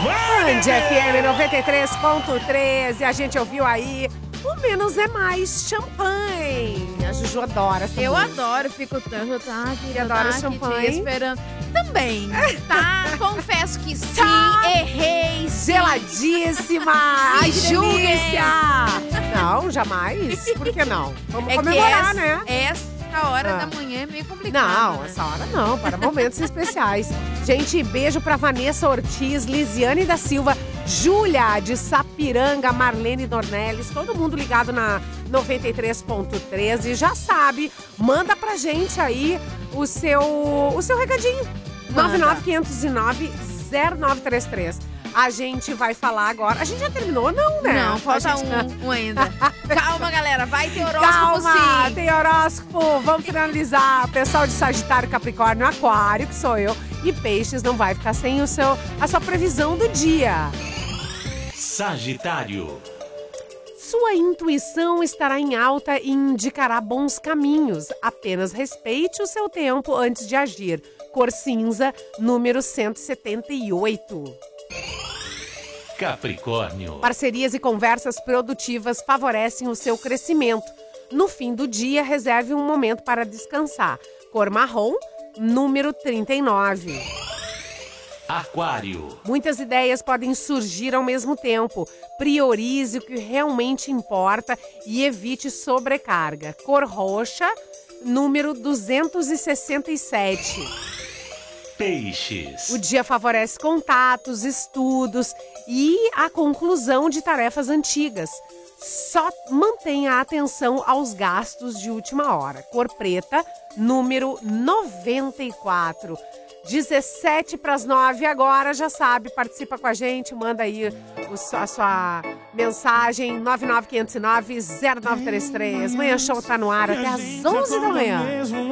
Band FM 93.13. A gente ouviu aí o Menos é Mais champanhe. A Juju adora essa Eu música. adoro, fico tanto, tá? E adora champanhe. Esperando. Também, tá? Confesso que sim, Tá. errei. Geladíssima. Ai, que julguem. delícia. Não, jamais. Por que não? Vamos É comemorar, que né? essa hora Ah. da manhã é meio complicado. Não, né? essa hora não, para momentos especiais. Gente, beijo pra Vanessa Ortiz, Lisiane da Silva, Júlia de Sapiranga, Marlene Dornelles, todo mundo ligado na 93.13. E já sabe, manda pra gente aí o seu recadinho. Manda. 99509-0933. A gente vai falar agora. A gente já terminou, não, né? Não, falta A gente- um ainda. Calma, galera, vai ter horóscopo Calma, sim. tem horóscopo. Vamos finalizar. Pessoal de Sagitário, Capricórnio, Aquário, que sou eu, e Peixes não vai ficar sem a sua previsão do dia. Sagitário. Sua intuição estará em alta e indicará bons caminhos. Apenas respeite o seu tempo antes de agir. Cor cinza, número 178. Capricórnio. Parcerias e conversas produtivas favorecem o seu crescimento. No fim do dia, reserve um momento para descansar. Cor marrom, número 39. Aquário. Muitas ideias podem surgir ao mesmo tempo. Priorize o que realmente importa e evite sobrecarga. Cor roxa, número 267. Peixes. O dia favorece contatos, estudos e a conclusão de tarefas antigas. Só mantenha a atenção aos gastos de última hora. Cor preta, número 94. 17 para as 9 agora, já sabe, participa com a gente, manda aí a sua mensagem 99509-0933. Manhã Show tá no ar até às 11 da manhã.